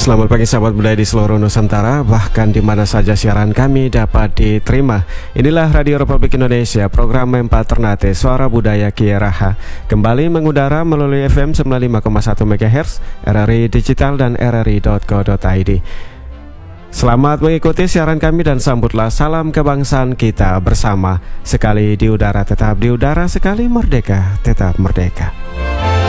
Selamat pagi sahabat budaya di seluruh Nusantara, bahkan di mana saja siaran kami dapat diterima. Inilah Radio Republik Indonesia, program Mempa Ternate, Suara Budaya Kieraha. Kembali mengudara melalui FM 95,1 MHz, RRI Digital dan rri.co.id. Selamat mengikuti siaran kami dan sambutlah salam kebangsaan kita bersama. Sekali di udara tetap di udara, sekali merdeka tetap merdeka.